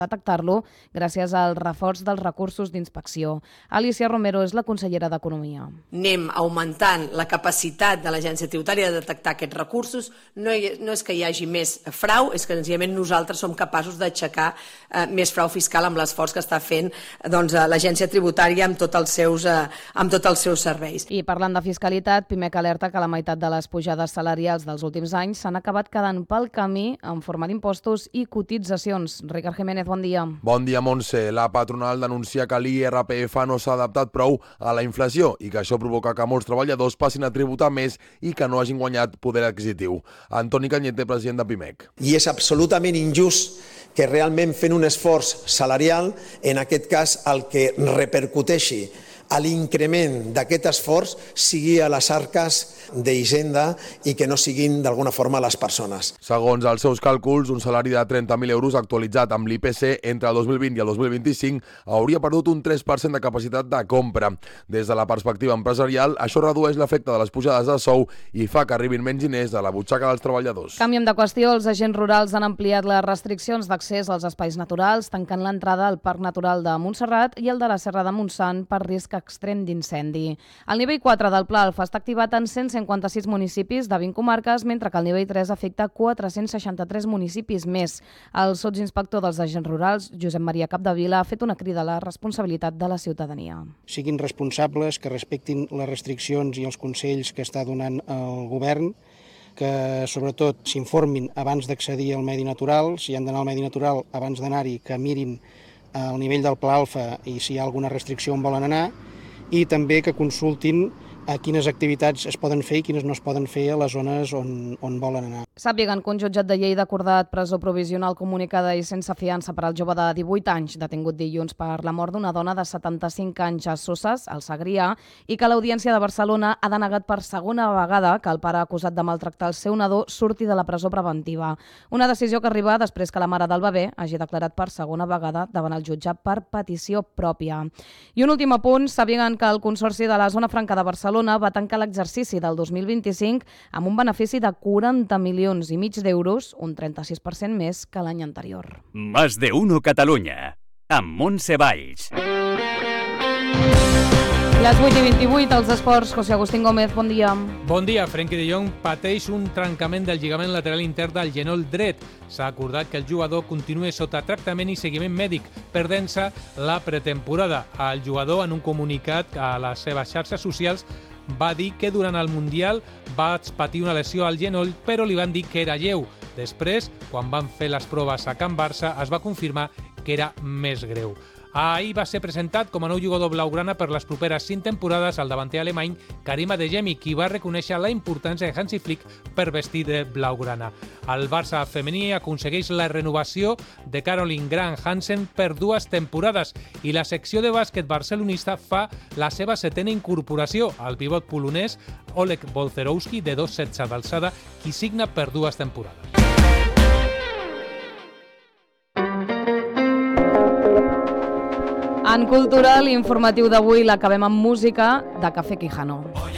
detectar-lo gràcies al reforç dels recursos d'inspecció. Alicia Romero és la consellera d'Economia. Anem augmentant la capacitat de l'Agència Tributària de detectar aquests recursos. No és que hi hagi més frau, és que senzillament nosaltres som capaços d'aixecar més frau fiscal amb l'esforç que està fent l'Agència Tributària amb tots els seus serveis. I parlant de fiscalitat, Pimec alerta que la meitat de les pujades salarials dels últims anys s'han acabat quedant pel camí en forma d'impostos i cotitzacions. Ricard Jiménez, bon dia. Bon dia, Montse. La patronal denuncia que l'IRPF no s'ha adaptat prou a la inflació i que això provoca que molts treballadors passin a tributar més i que no hagin guanyat poder adquisitiu. Antoni Cañete, president de Pimec. I és absolutament injust que realment fent un esforç salarial, en aquest cas el que repercuteixi a l'increment d'aquest esforç sigui a les arques d'Hisenda i que no siguin d'alguna forma les persones. Segons els seus càlculs, un salari de 30.000 euros actualitzat amb l'IPC entre el 2020 i el 2025 hauria perdut un 3% de capacitat de compra. Des de la perspectiva empresarial, això redueix l'efecte de les pujades de sou i fa que arribin menys diners a la butxaca dels treballadors. Canviem de qüestió. Els agents rurals han ampliat les restriccions d'accés als espais naturals, tancant l'entrada al Parc Natural de Montserrat i el de la Serra de Montsant per risc extrem d'incendi. El nivell 4 del Pla Alfa està activat en 156 municipis de 20 comarques, mentre que el nivell 3 afecta 463 municipis més. El sotsinspector dels agents rurals, Josep Maria Capdevila, ha fet una crida a la responsabilitat de la ciutadania. Siguin responsables, que respectin les restriccions i els consells que està donant el govern, que sobretot s'informin abans d'accedir al medi natural, si han d'anar al medi natural abans d'anar-hi, que mirin el nivell del Pla Alfa i si hi ha alguna restricció on volen anar, i també que consultin quines activitats es poden fer i quines no es poden fer a les zones on volen anar. Sàpiguen que un jutjat de Lleida ha acordat presó provisional comunicada i sense fiança per al jove de 18 anys, detingut dilluns per la mort d'una dona de 75 anys a Soses, al Segrià, i que l'Audiència de Barcelona ha denegat per segona vegada que el pare acusat de maltractar el seu nadó surti de la presó preventiva. Una decisió que arriba després que la mare del bebè hagi declarat per segona vegada davant el jutge per petició pròpia. I un últim apunt, sàpiguen que el Consorci de la Zona Franca de Barcelona va tancar l'exercici del 2025 amb un benefici de 40,5 milions d'euros, un 36% més que l'any anterior. Más de uno Catalunya, amb Montse Valls. Les 8:28, als esports, José Agustín Gómez, bon dia. Bon dia. Frenkie de Jong pateix un trencament del lligament lateral intern del genoll dret. S'ha acordat que el jugador continuï sota tractament i seguiment mèdic, perdent-se la pretemporada. El jugador, en un comunicat a les seves xarxes socials, va dir que durant el Mundial va patir una lesió al genoll, però li van dir que era lleu. Després, quan van fer les proves a Can Barça, es va confirmar que era més greu. Ahir va ser presentat com a nou jugador blaugrana per les properes 5 temporades al davanter alemany Karim Adeyemi, qui va reconèixer la importància de Hansi Flick per vestir de blaugrana. El Barça femení aconsegueix la renovació de Caroline Grant Hansen per 2 temporades i la secció de bàsquet barcelonista fa la seva 7ª incorporació, el pivot polonès Oleg Bolzerowski, de 2,16 d'alçada, qui signa per 2 temporades. En cultura, l'informatiu d'avui l'acabem amb música de Café Quijano.